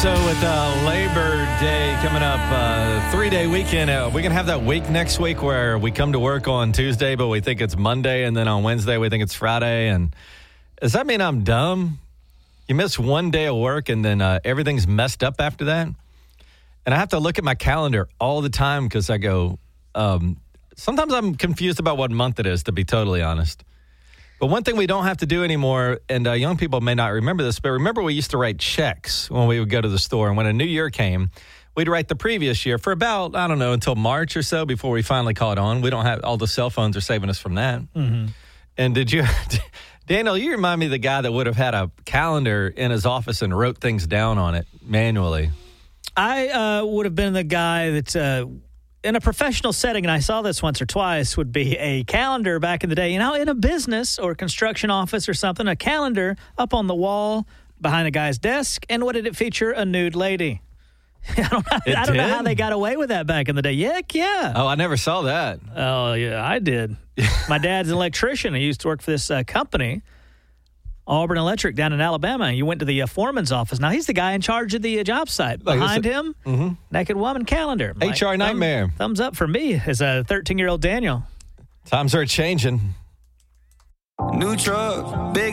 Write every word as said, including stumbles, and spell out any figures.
So with uh, Labor Day coming up, uh, three-day weekend, uh, we can have that week next week where we come to work on Tuesday, but we think it's Monday, and then on Wednesday we think it's Friday. And does that mean I'm dumb? You miss one day of work, and then uh, everything's messed up after that? And I have to look at my calendar all the time because I go, um, sometimes I'm confused about what month it is, to be totally honest. But one thing we don't have to do anymore, and uh, young people may not remember this, but remember we used to write checks when we would go to the store. And when a new year came, we'd write the previous year for about, I don't know, until March or so before we finally caught on. We don't have, all the cell phones are saving us from that. Mm-hmm. And did you, Daniel, you remind me of the guy that would have had a calendar in his office and wrote things down on it manually. I uh, would have been the guy that, uh, in a professional setting, and I saw this once or twice, would be a calendar back in the day. You know, in a business or construction office or something, a calendar up on the wall behiund a guy's desk. And what did it feature? A nude lady. I don't, know, I don't know how they got away with that back in the day. Heck, yeah. Oh, I never saw that. Oh, yeah, I did. My dad's an electrician. He used to work for this uh, company, Auburn Electric, down in Alabama. You went to the uh, foreman's office. Now, he's the guy in charge of the uh, job site. Like Behind a, him, mm-hmm. naked woman calendar. H R like, nightmare. Thumb, thumbs up for me as a thirteen-year-old Daniel. Times are changing. New truck, big